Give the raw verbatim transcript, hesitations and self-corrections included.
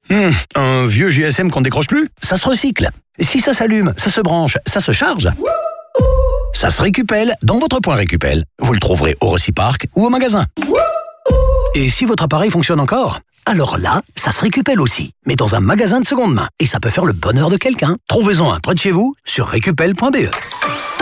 Hum, un vieux G S M qu'on décroche plus? Ça se recycle. Si ça s'allume, ça se branche, ça se charge. Ça se récupère dans votre point Récupel. Vous le trouverez au Reciparc ou au magasin. Et si votre appareil fonctionne encore? Alors là, ça se récupère aussi, mais dans un magasin de seconde main. Et ça peut faire le bonheur de quelqu'un. Trouvez-en un près de chez vous sur récupel point b e.